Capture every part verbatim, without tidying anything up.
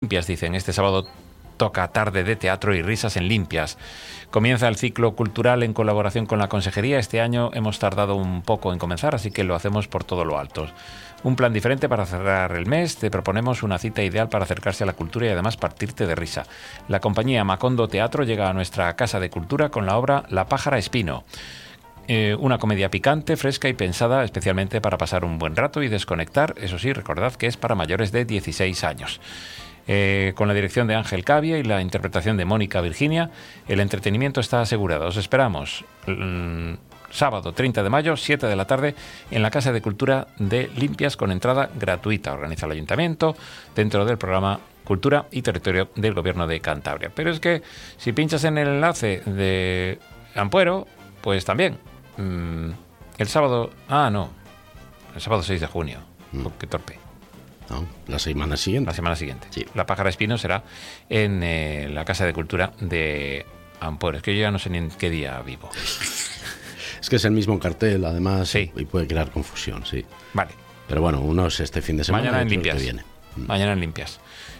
Limpias, dicen. Este sábado toca tarde de teatro y risas en Limpias. Comienza el ciclo cultural en colaboración con la Consejería. Este año hemos tardado un poco en comenzar, así que lo hacemos por todo lo alto. Un plan diferente para cerrar el mes. Te proponemos una cita ideal para acercarse a la cultura y además partirte de risa. La compañía Macondo Teatro llega a nuestra Casa de Cultura con la obra La pájara espino. Eh, una comedia picante, fresca y pensada especialmente para pasar un buen rato y desconectar. Eso sí, recordad que es para mayores de dieciséis años. Eh, con la dirección de Ángel Cavia y la interpretación de Mónica Virginia, el entretenimiento está asegurado. Os esperamos mmm, sábado treinta de mayo, siete de la tarde, en la Casa de Cultura de Limpias, con entrada gratuita. Organiza el Ayuntamiento dentro del programa Cultura y Territorio del Gobierno de Cantabria. Pero es que si pinchas en el enlace de Ampuero, pues también mmm, el sábado... Ah, no, el sábado seis de junio. Mm. Oh, qué torpe. No, la semana siguiente. La semana siguiente. Sí. La pájara espino será en eh, la Casa de Cultura de Ampuero. Es que yo ya no sé ni en qué día vivo. Es que es el mismo cartel, además, sí. Y puede crear confusión, sí. Vale. Pero bueno, uno es este fin de semana. Mañana y en otro Limpias. que viene. Mañana en Limpias.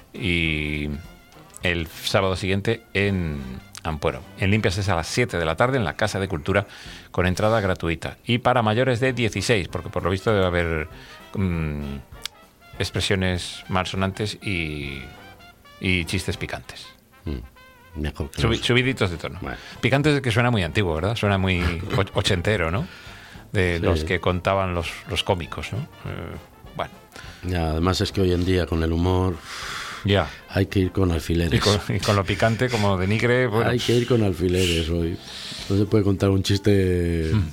Y el sábado siguiente en Ampuero. En Limpias es a las siete de la tarde en la Casa de Cultura, con entrada gratuita. Y para mayores de dieciséis, porque por lo visto debe haber... Mmm, expresiones malsonantes y, y chistes picantes. Mm, mejor que Subi, subiditos de tono. Bueno. Picantes es que suena muy antiguo, ¿verdad? Suena muy ochentero, ¿no? De sí. Los que contaban los, los cómicos, ¿no? Eh, bueno. Ya, además es que hoy en día con el humor... Ya. Hay que ir con alfileres. Y con, y con lo picante, como denigre... Bueno. Hay que ir con alfileres hoy. No se puede contar un chiste... Mm.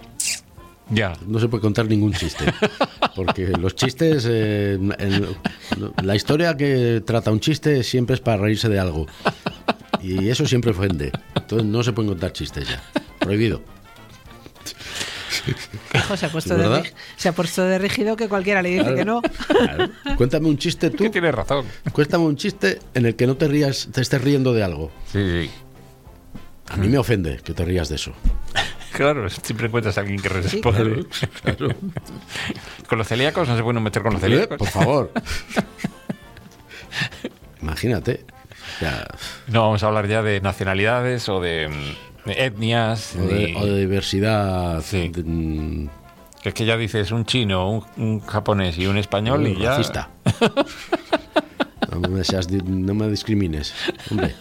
Ya. No se puede contar ningún chiste. Porque los chistes... Eh, en, la historia que trata un chiste siempre es para reírse de algo. Y eso siempre ofende. Entonces no se pueden contar chistes ya. Prohibido. Hijo, se ha puesto de, se ha puesto de rígido que cualquiera le dice claro, que no. Claro. Cuéntame un chiste tú. Que tienes razón. Cuéntame un chiste en el que no te rías, te estés riendo de algo. Sí, sí. A mí me ofende que te rías de eso. Claro, siempre encuentras a alguien que responde. Sí, claro, claro. Con los celíacos no se pueden meter con los celíacos. Por favor. Imagínate. Ya. No vamos a hablar ya de nacionalidades o de, de etnias. O de, ni... o de diversidad. Sí. De... Es que ya dices un chino, un, un japonés y un español y ya... Racista. No me, seas, no me discrimines, hombre.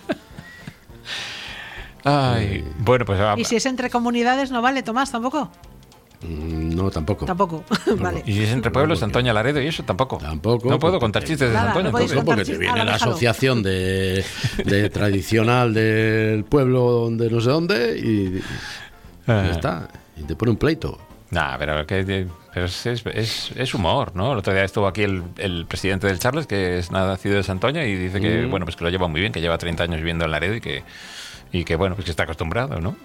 Ay, eh, bueno, pues... ¿Y si es entre comunidades no vale, Tomás, tampoco? No, tampoco. Tampoco, vale. ¿Y si es entre pueblos, Santoña, Laredo y eso? Tampoco. Tampoco. No puedo contar chistes de nada, Santoña. No No, porque te viene la asociación de, de tradicional del pueblo donde no sé dónde y, y ya está. Y te pone un pleito. Nah, pero, que, pero es, es, es humor, ¿no? El otro día estuvo aquí el, el presidente del Charles, que es nacido de Santoña, y dice que, mm. bueno, pues que lo lleva muy bien, que lleva treinta años viviendo en Laredo y que... Y que, bueno, pues que está acostumbrado, ¿no?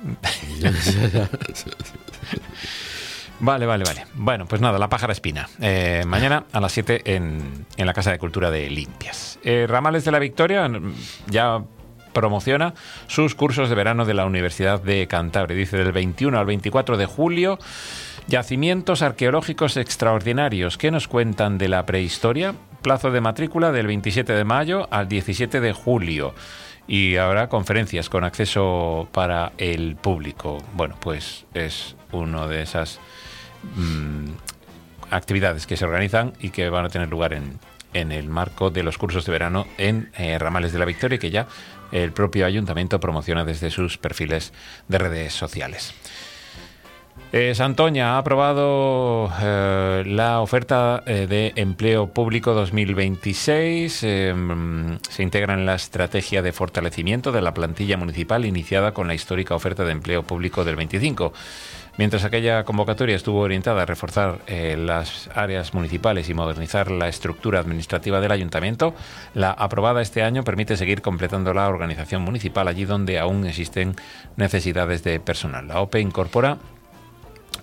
Vale, vale, vale. Bueno, pues nada, la pájara espina. Eh, mañana a las siete en, en la Casa de Cultura de Limpias. Eh, Ramales de la Victoria ya promociona sus cursos de verano de la Universidad de Cantabria. Dice, del veintiuno al veinticuatro de julio, yacimientos arqueológicos extraordinarios. ¿Qué nos cuentan de la prehistoria? Plazo de matrícula del veintisiete de mayo al diecisiete de julio. Y habrá conferencias con acceso para el público. Bueno, pues es una de esas mmm, actividades que se organizan y que van a tener lugar en, en el marco de los cursos de verano en eh, Ramales de la Victoria, que ya el propio ayuntamiento promociona desde sus perfiles de redes sociales. Eh, Santoña ha aprobado eh, la oferta eh, de empleo público dos mil veintiséis. Eh, se integra en la estrategia de fortalecimiento de la plantilla municipal iniciada con la histórica oferta de empleo público del veinticinco. Mientras aquella convocatoria estuvo orientada a reforzar eh, las áreas municipales y modernizar la estructura administrativa del ayuntamiento, la aprobada este año permite seguir completando la organización municipal allí donde aún existen necesidades de personal. La O P E incorpora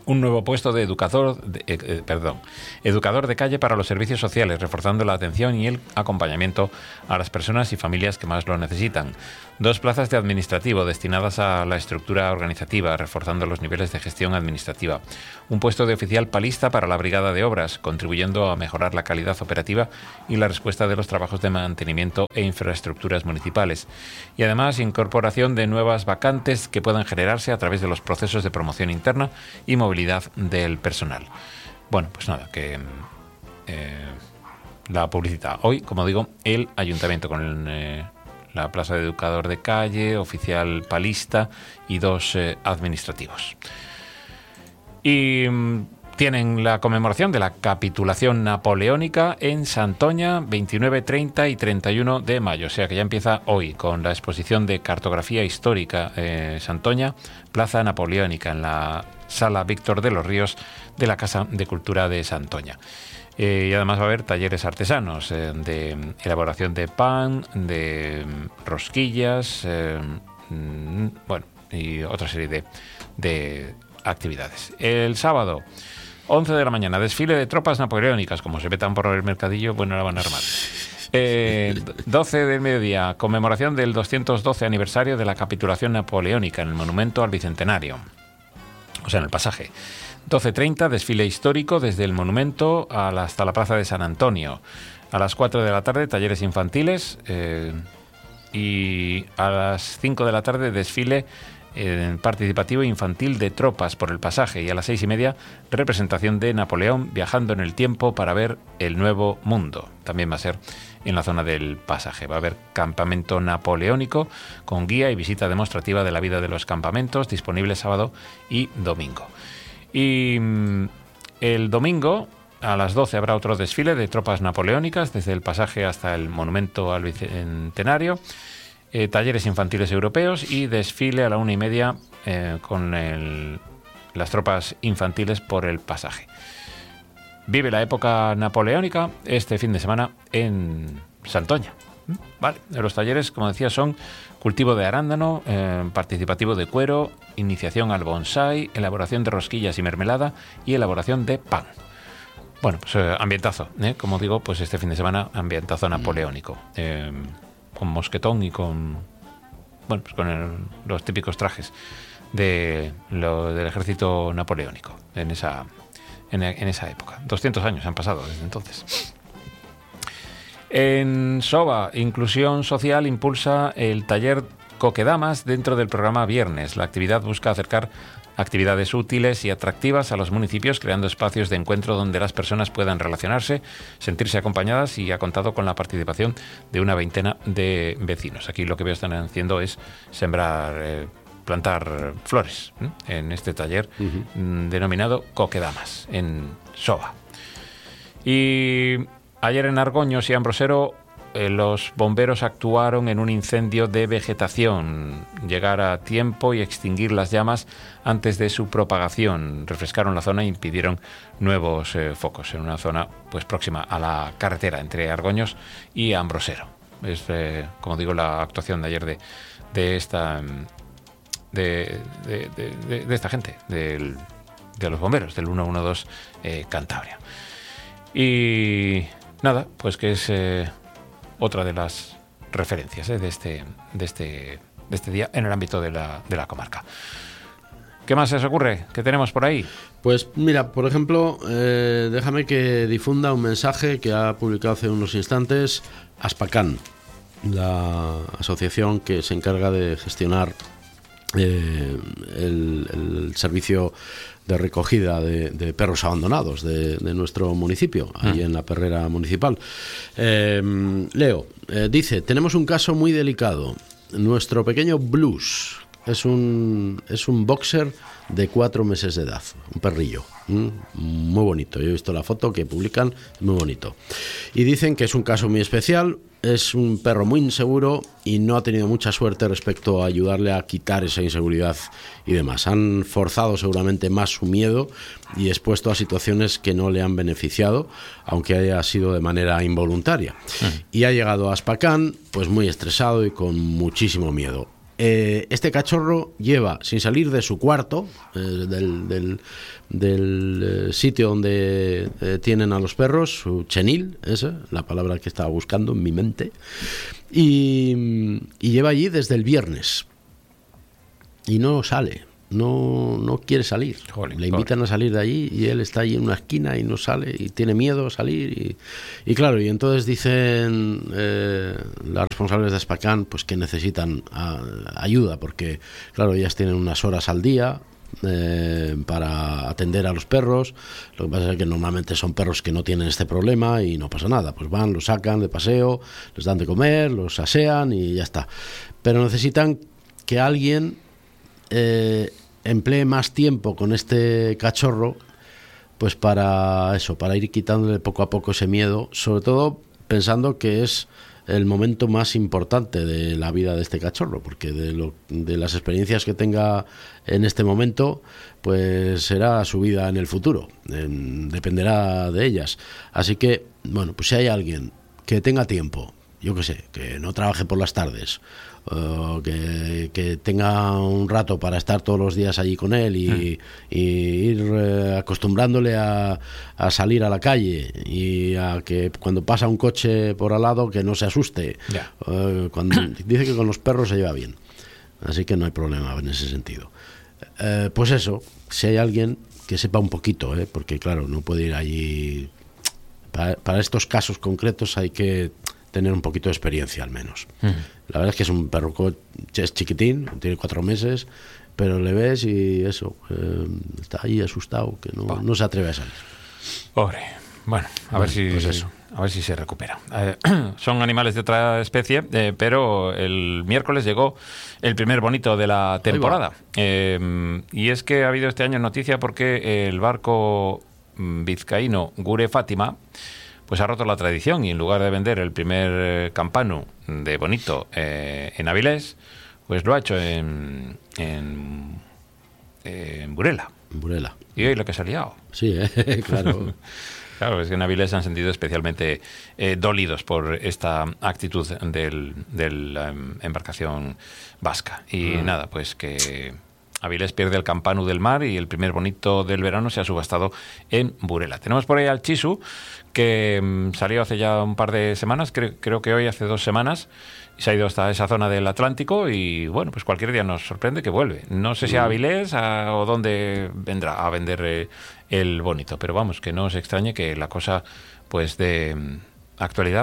un nuevo puesto de educador, de, eh, eh, perdón, educador de calle para los servicios sociales, reforzando la atención y el acompañamiento a las personas y familias que más lo necesitan. Dos plazas de administrativo destinadas a la estructura organizativa, reforzando los niveles de gestión administrativa. Un puesto de oficial palista para la brigada de obras, contribuyendo a mejorar la calidad operativa y la respuesta de los trabajos de mantenimiento e infraestructuras municipales. Y además, incorporación de nuevas vacantes que puedan generarse a través de los procesos de promoción interna y movilidad del personal. Bueno, pues nada, que eh, la publicidad. Hoy, como digo, el ayuntamiento con el, eh, la plaza de educador de calle, oficial palista y dos eh, administrativos. Y mm, tienen la conmemoración de la capitulación napoleónica en Santoña, veintinueve, treinta y treinta y uno de mayo. O sea que ya empieza hoy con la exposición de cartografía histórica eh, Santoña, Plaza Napoleónica, en la Sala Víctor de los Ríos de la Casa de Cultura de Santoña. Eh, y además va a haber talleres artesanos eh, de elaboración de pan, de rosquillas, eh, mm, bueno, y otra serie de, de actividades. El sábado, once de la mañana, desfile de tropas napoleónicas. Como se metan por el mercadillo, bueno, la van a armar. Eh, doce del mediodía, conmemoración del doscientos doce aniversario de la capitulación napoleónica en el monumento al Bicentenario, o sea, en el pasaje. doce treinta, desfile histórico desde el monumento a la, hasta la plaza de San Antonio. A las cuatro de la tarde, talleres infantiles. Eh, y a las cinco de la tarde, desfile eh, participativo infantil de tropas por el pasaje. Y a las seis y media, representación de Napoleón viajando en el tiempo para ver el nuevo mundo. También va a ser en la zona del pasaje. Va a haber campamento napoleónico con guía y visita demostrativa de la vida de los campamentos, disponible sábado y domingo. Y mmm, el domingo a las doce habrá otro desfile de tropas napoleónicas desde el pasaje hasta el monumento al Bicentenario, eh, talleres infantiles europeos y desfile a la una y media eh, con el, las tropas infantiles por el pasaje. Vive la época napoleónica este fin de semana en Santoña. Vale, los talleres, como decía, son cultivo de arándano, eh, participativo de cuero, iniciación al bonsái, elaboración de rosquillas y mermelada y elaboración de pan. Bueno, pues eh, ambientazo, ¿eh? Como digo, pues este fin de semana ambientazo napoleónico, eh, con mosquetón y con, bueno, pues con el, los típicos trajes de lo, del ejército napoleónico en esa, en, en esa época. doscientos años han pasado desde entonces. En SOVA, Inclusión Social impulsa el taller Coquedamas dentro del programa Viernes. La actividad busca acercar actividades útiles y atractivas a los municipios, creando espacios de encuentro donde las personas puedan relacionarse, sentirse acompañadas, y ha contado con la participación de una veintena de vecinos. Aquí lo que veo están haciendo es sembrar, eh, plantar flores, ¿eh? En este taller uh-huh. denominado Coquedamas, en SOVA. Y ayer en Argoños y Ambrosero eh, los bomberos actuaron en un incendio de vegetación. Llegar a tiempo y extinguir las llamas antes de su propagación. Refrescaron la zona e impidieron nuevos eh, focos en una zona pues próxima a la carretera entre Argoños y Ambrosero. Es, eh, como digo, la actuación de ayer de, de esta de, de, de, de, de esta gente, del, de los bomberos del ciento doce eh, Cantabria. Y nada, pues que es eh, otra de las referencias eh, de, este, de, este, de este día en el ámbito de la, de la comarca. ¿Qué más se os ocurre? ¿Qué tenemos por ahí? Pues mira, por ejemplo, eh, déjame que difunda un mensaje que ha publicado hace unos instantes Aspacán, la asociación que se encarga de gestionar eh, el, el servicio de recogida de, de perros abandonados de, de nuestro municipio, ahí en la perrera municipal. Eh, Leo, eh, dice, tenemos un caso muy delicado. Nuestro pequeño Blues es un, es un boxer de cuatro meses de edad, un perrillo, ¿Mm? muy bonito. Yo he visto la foto que publican, muy bonito. Y dicen que es un caso muy especial. Es un perro muy inseguro y no ha tenido mucha suerte respecto a ayudarle a quitar esa inseguridad y demás. Han forzado seguramente más su miedo y expuesto a situaciones que no le han beneficiado, aunque haya sido de manera involuntaria. Uh-huh. Y ha llegado a Aspacán pues muy estresado y con muchísimo miedo. eh, este cachorro lleva, sin salir de su cuarto, eh, del, del, del eh, sitio donde eh, tienen a los perros, su chenil, esa, la palabra que estaba buscando en mi mente, y, y lleva allí desde el viernes. Y no sale. No, no quiere salir. Jolín, le invitan pobre. a salir de allí y él está allí en una esquina y no sale y tiene miedo a salir y, y claro, y entonces dicen eh, las responsables de Spacán pues que necesitan a, ayuda porque claro, ellas tienen unas horas al día eh, para atender a los perros. Lo que pasa es que normalmente son perros que no tienen este problema y no pasa nada, pues van, los sacan de paseo, les dan de comer, los asean y ya está, pero necesitan que alguien Eh, emplee más tiempo con este cachorro pues para eso, para ir quitándole poco a poco ese miedo, sobre todo pensando que es el momento más importante de la vida de este cachorro, porque de, lo, de las experiencias que tenga en este momento pues será su vida en el futuro, eh, dependerá de ellas, así que bueno, pues si hay alguien que tenga tiempo, yo qué sé, que no trabaje por las tardes, Uh, que, que tenga un rato para estar todos los días allí con él y, mm. y ir eh, acostumbrándole a, a salir a la calle y a que cuando pasa un coche por al lado que no se asuste. Yeah. Uh, cuando, dice que con los perros se lleva bien, así que no hay problema en ese sentido. Uh, pues eso, si hay alguien que sepa un poquito, ¿eh? Porque claro, no puede ir allí para, para estos casos concretos hay que tener un poquito de experiencia al menos. Uh-huh. La verdad es que es un perro, es chiquitín, tiene cuatro meses, pero le ves y eso, eh, está ahí asustado, que no, oh. no se atreve a salir. Pobre. Bueno, a bueno, ver si pues eso. A ver si se recupera. Eh, son animales de otra especie, eh, pero el miércoles llegó el primer bonito de la temporada. Eh, y es que ha habido este año noticia porque el barco vizcaíno Gure Fátima pues ha roto la tradición y en lugar de vender el primer eh, campanu de bonito eh, en Avilés, pues lo ha hecho en, en, en Burela. En Burela. Y hoy lo que se ha liado. Sí, eh, claro. Claro, es que en Avilés se han sentido especialmente eh, dolidos por esta actitud del, de la um, embarcación vasca. Y ah. nada, pues que Avilés pierde el campanu del mar y el primer bonito del verano se ha subastado en Burela. Tenemos por ahí al Chisu, que um, salió hace ya un par de semanas, cre- creo que hoy hace dos semanas, y se ha ido hasta esa zona del Atlántico y bueno, pues cualquier día nos sorprende que vuelve. No sé si a Avilés a, o dónde vendrá a vender eh, el bonito, pero vamos, que no os extrañe que la cosa pues de um, actualidad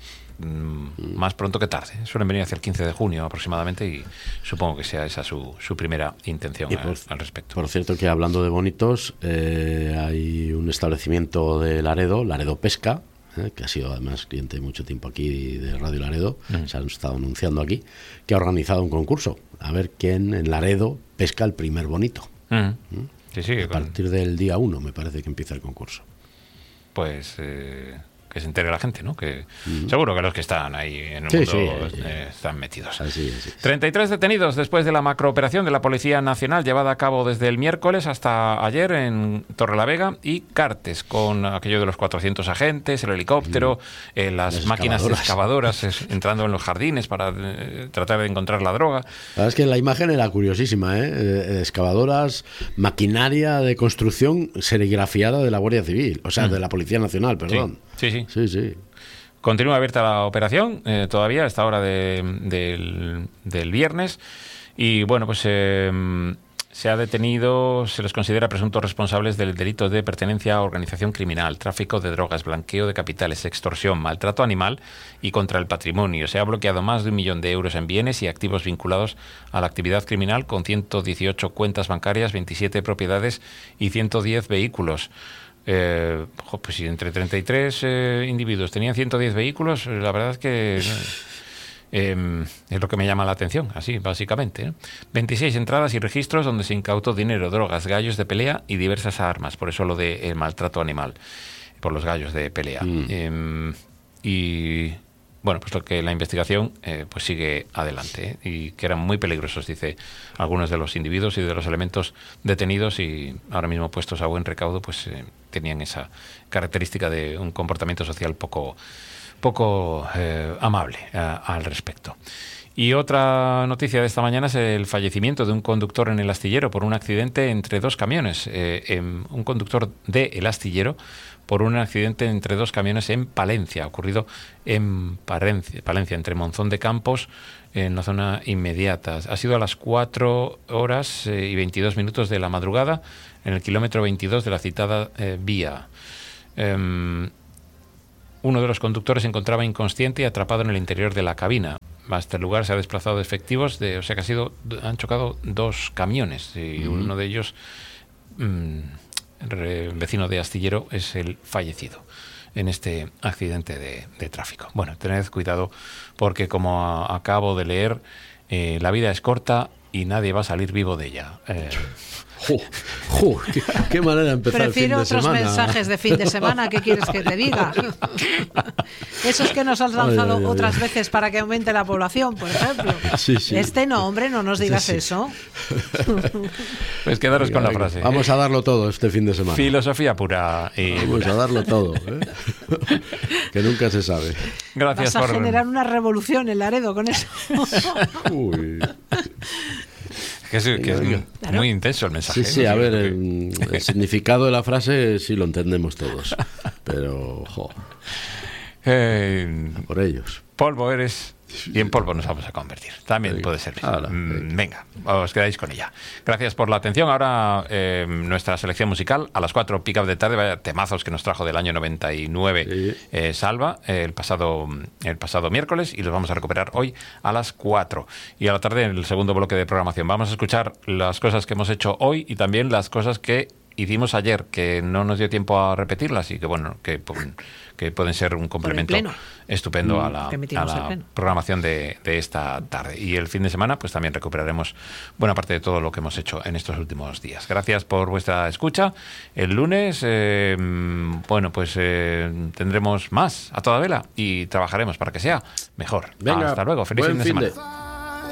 mm, más pronto que tarde. Suelen venir hacia el quince de junio aproximadamente y supongo que sea esa su, su primera intención por, al, al respecto. Por cierto que hablando de bonitos, eh, hay un establecimiento de Laredo, Laredo Pesca, eh, que ha sido además cliente mucho tiempo aquí de Radio Laredo, mm. se han estado anunciando aquí, que ha organizado un concurso, a ver quién en Laredo pesca el primer bonito. Mm. ¿Mm? Sí, sí, a partir con... del día uno me parece que empieza el concurso. Pues... Eh... que se entere la gente, ¿no? Que uh-huh. seguro que los que están ahí en el sí, mundo sí, sí. Eh, están metidos. Así es, sí, sí. treinta y tres detenidos después de la macrooperación de la Policía Nacional llevada a cabo desde el miércoles hasta ayer en Torrelavega y Cartes, con aquello de los cuatrocientos agentes, el helicóptero, uh-huh. eh, las, las máquinas excavadoras, excavadoras entrando en los jardines para eh, tratar de encontrar la droga. La verdad es que la imagen era curiosísima, ¿eh? Eh, excavadoras, maquinaria de construcción serigrafiada de la Guardia Civil, o sea, uh-huh. de la Policía Nacional, perdón. Sí, sí. Sí, sí. Continúa abierta la operación eh, todavía a esta hora de, del, del viernes y bueno, pues eh, se ha detenido, se les considera presuntos responsables del delito de pertenencia a organización criminal, tráfico de drogas, blanqueo de capitales, extorsión, maltrato animal y contra el patrimonio. Se ha bloqueado más de un millón de euros en bienes y activos vinculados a la actividad criminal con ciento dieciocho cuentas bancarias, veintisiete propiedades y ciento diez vehículos. Eh, pues si entre treinta y tres eh, individuos tenían ciento diez vehículos, la verdad es que eh, es lo que me llama la atención, así básicamente, ¿eh? veintiséis entradas y registros donde se incautó dinero, drogas, gallos de pelea y diversas armas, por eso lo de el maltrato animal por los gallos de pelea. Mm. Eh, y bueno, pues lo que la investigación eh, pues sigue adelante, ¿eh? Y que eran muy peligrosos, dice algunos de los individuos y de los elementos detenidos y ahora mismo puestos a buen recaudo, pues eh, tenían esa característica de un comportamiento social poco, poco eh, amable eh, al respecto. Y otra noticia de esta mañana es el fallecimiento de un conductor en el astillero por un accidente entre dos camiones. Eh, en, un conductor de El Astillero por un accidente entre dos camiones en Palencia, ocurrido en Palencia, Palencia entre Monzón de Campos, en la zona inmediata. Ha sido a las cuatro horas eh, y veintidós minutos de la madrugada en el kilómetro veintidós de la citada eh, vía. Eh, uno de los conductores se encontraba inconsciente y atrapado en el interior de la cabina. Hasta el lugar se ha desplazado efectivos, de, o sea que ha sido, han chocado dos camiones y uh-huh. uno de ellos, mmm, vecino de Astillero, es el fallecido en este accidente de, de tráfico. Bueno, tened cuidado porque, como a, acabo de leer, eh, la vida es corta y nadie va a salir vivo de ella. Eh, Jo, jo, qué, qué manera de empezar Prefiero el fin de otros semana. mensajes de fin de semana. ¿Qué quieres que te diga? Esos que nos has lanzado ay, ay, ay, otras veces para que aumente la población, por ejemplo. Sí, sí. Este no, hombre, no nos digas sí, sí. eso. Pues quedaros venga, con la venga. frase. Vamos a darlo todo este fin de semana. Filosofía pura. Y Vamos pura. a darlo todo, ¿eh? Que nunca se sabe. Gracias. Vas a por generar una revolución en Laredo con eso. Uy. Que es, que es muy, claro. muy intenso el mensaje. Sí, sí, a ver, el, el significado de la frase sí lo entendemos todos, pero, jo, eh, por ellos. Polvo eres y en polvo nos vamos a convertir. También puede ser. Ahora, mm, venga, os quedáis con ella. Gracias por la atención. Ahora eh, nuestra selección musical a las cuatro, pick up de tarde, vaya temazos que nos trajo del año noventa y nueve sí. eh, Salva eh, el pasado el pasado miércoles, y los vamos a recuperar hoy a las cuatro. Y a la tarde, en el segundo bloque de programación, vamos a escuchar las cosas que hemos hecho hoy y también las cosas que hicimos ayer, que no nos dio tiempo a repetirlas y que, bueno, que, que pueden ser un complemento estupendo a la, a la programación de, de esta tarde. Y el fin de semana, pues también recuperaremos buena parte de todo lo que hemos hecho en estos últimos días. Gracias por vuestra escucha. El lunes, eh, bueno, pues eh, tendremos más a toda vela y trabajaremos para que sea mejor. Venga, hasta luego. Feliz fin de fin semana. De...